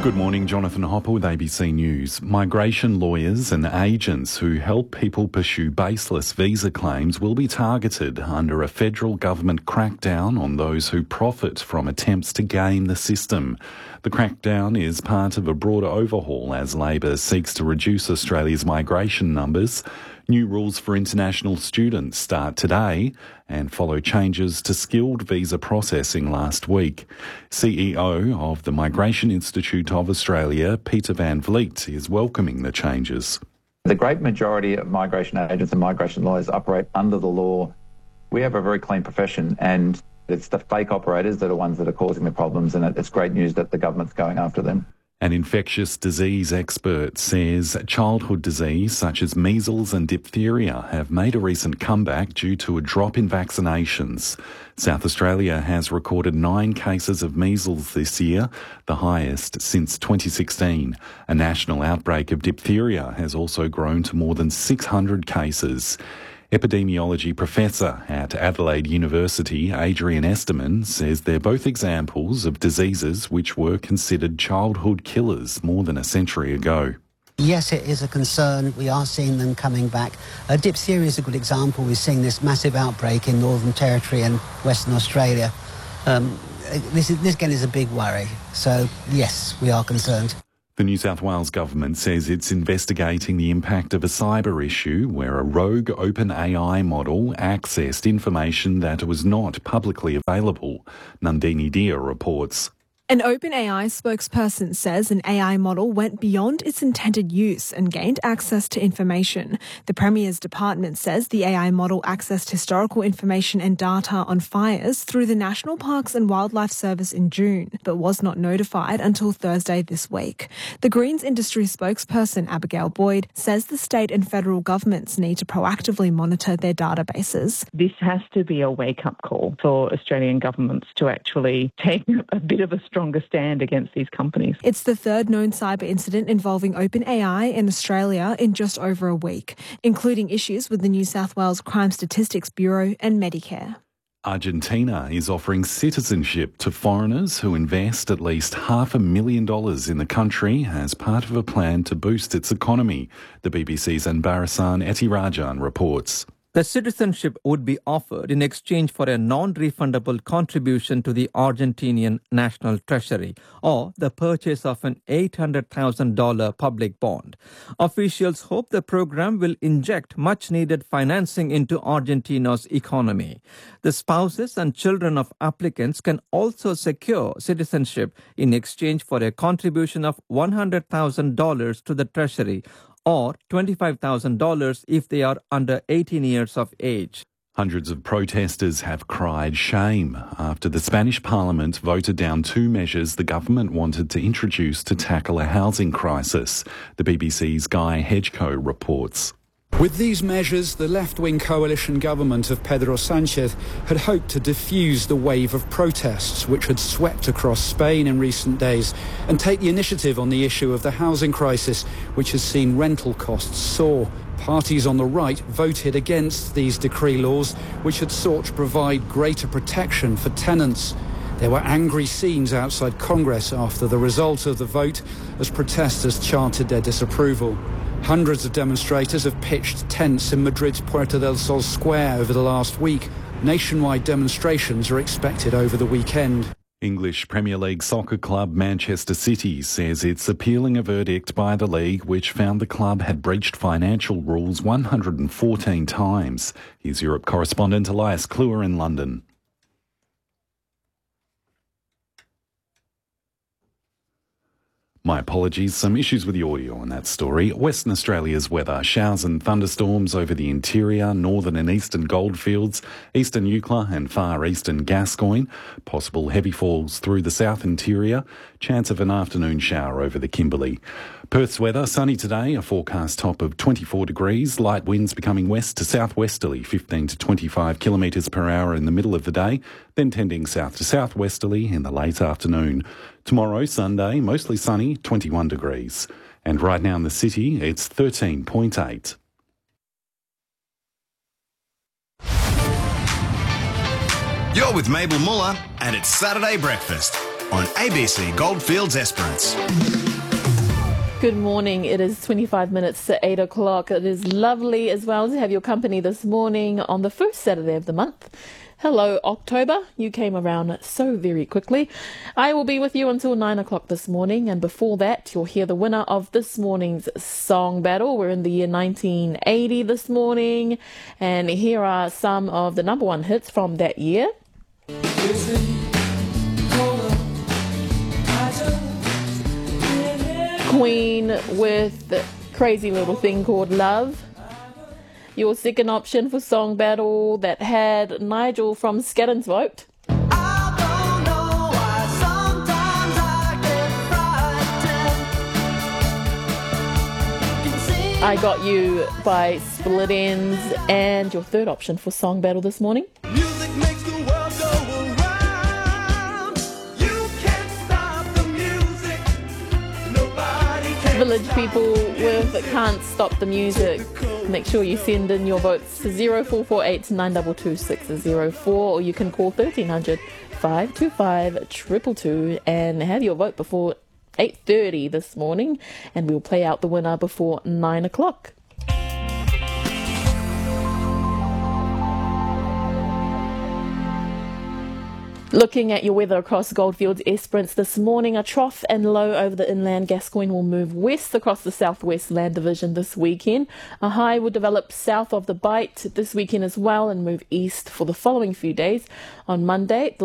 Good morning, Jonathan Hopper with ABC News. Migration lawyers and agents who help people pursue baseless visa claims will be targeted under a federal government crackdown on those who profit from attempts to game the system. The crackdown is part of a broader overhaul as Labor seeks to reduce Australia's migration numbers. New rules for international students start today and follow changes to skilled visa processing last week. CEO of the Migration Institute of Australia, Peter Van Vliet, is welcoming the changes. The great majority of migration agents and migration lawyers operate under the law. We have a very clean profession, and it's the fake operators that are ones that are causing the problems, and it's great news that the government's going after them. An infectious disease expert says childhood disease such as measles and diphtheria have made a recent comeback due to a drop in vaccinations. South Australia has recorded 9 cases of measles this year, the highest since 2016. A national outbreak of diphtheria has also grown to more than 600 cases. Epidemiology professor at Adelaide University, Adrian Esterman, says they're both examples of diseases which were considered childhood killers more than a century ago. Yes, it is a concern. We are seeing them coming back. Diphtheria is a good example. We're seeing this massive outbreak in Northern Territory and Western Australia. This again is a big worry. So, yes, we are concerned. The New South Wales government says it's investigating the impact of a cyber issue where a rogue OpenAI model accessed information that was not publicly available. Nandini Dia reports. An OpenAI spokesperson says an AI model went beyond its intended use and gained access to information. The Premier's department says the AI model accessed historical information and data on fires through the National Parks and Wildlife Service in June, but was not notified until Thursday this week. The Greens industry spokesperson Abigail Boyd says the state and federal governments need to proactively monitor their databases. This has to be a wake-up call for Australian governments to actually take a bit of a stronger stand against these companies. It's the third known cyber incident involving OpenAI in Australia in just over a week, including issues with the New South Wales Crime Statistics Bureau and Medicare. Argentina is offering citizenship to foreigners who invest at least $500,000 in the country as part of a plan to boost its economy. The BBC's Anbarasan Etirajan reports. The citizenship would be offered in exchange for a non-refundable contribution to the Argentinian National Treasury or the purchase of an $800,000 public bond. Officials hope the program will inject much-needed financing into Argentina's economy. The spouses and children of applicants can also secure citizenship in exchange for a contribution of $100,000 to the Treasury or $25,000 if they are under 18 years of age. Hundreds of protesters have cried shame after the Spanish Parliament voted down 2 measures the government wanted to introduce to tackle a housing crisis. The BBC's Guy Hedgecoe reports. With these measures, the left-wing coalition government of Pedro Sánchez had hoped to diffuse the wave of protests which had swept across Spain in recent days and take the initiative on the issue of the housing crisis, which has seen rental costs soar. Parties on the right voted against these decree laws, which had sought to provide greater protection for tenants. There were angry scenes outside Congress after the result of the vote as protesters chanted their disapproval. Hundreds of demonstrators have pitched tents in Madrid's Puerta del Sol square over the last week. Nationwide demonstrations are expected over the weekend. English Premier League soccer club Manchester City says it's appealing a verdict by the league which found the club had breached financial rules 114 times. Here's Europe correspondent Elias Kluwer in London. My apologies, some issues with the audio on that story. Western Australia's weather, showers and thunderstorms over the interior, northern and eastern goldfields, eastern Eucla and far eastern Gascoyne. Possible heavy falls through the south interior. Chance of an afternoon shower over the Kimberley. Perth's weather, sunny today, a forecast top of 24 degrees. Light winds becoming west to southwesterly, 15 to 25 kilometres per hour in the middle of the day, then tending south to southwesterly in the late afternoon. Tomorrow, Sunday, mostly sunny, 21 degrees. And right now in the city, it's 13.8. You're with Mabel Muller, and it's Saturday Breakfast. on ABC Goldfields Esperance. Good morning. It is 25 minutes to 8 o'clock. It is lovely as well to have your company this morning on the first Saturday of the month. Hello, October. You came around so very quickly. I will be with you until 9 o'clock this morning, and before that, you'll hear the winner of this morning's song battle. We're in the year 1980 this morning, and here are some of the number one hits from that year. Queen with Crazy Little Thing Called Love. Your second option for song battle that had Nigel from Scaddon's vote. I Got You by Split Ends. And your third option for song battle this morning. Music makes the world go around. You can't stop the music. Nobody can. Village People with Can't Stop the Music. Make sure you send in your votes to 0448 922 604, or you can call 1300 525 222 and have your vote before 8:30 this morning, and we'll play out the winner before 9 o'clock. Looking at your weather across Goldfields Esperance this morning, a trough and low over the inland Gascoyne will move west across the southwest land division this weekend. A high will develop south of the Bight this weekend as well and move east for the following few days. On Monday,